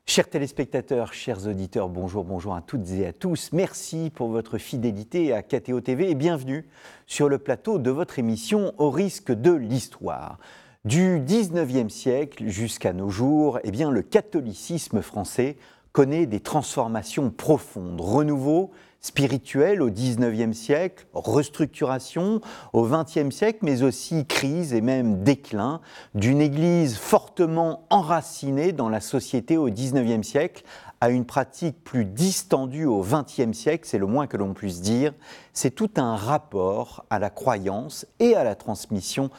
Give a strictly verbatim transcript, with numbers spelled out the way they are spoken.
Chers téléspectateurs, chers auditeurs, bonjour, bonjour à toutes et à tous. Merci pour votre fidélité à K T O T V et bienvenue sur le plateau de votre émission Au risque de l'histoire. Du dix-neuvième siècle jusqu'à nos jours, eh bien, le catholicisme français connaît des transformations profondes, renouveau spirituel au dix-neuvième siècle, restructuration au vingtième siècle, mais aussi crise et même déclin d'une Église fortement enracinée dans la société au dix-neuvième siècle à une pratique plus distendue au vingtième siècle, c'est le moins que l'on puisse dire. C'est tout un rapport à la croyance et à la transmission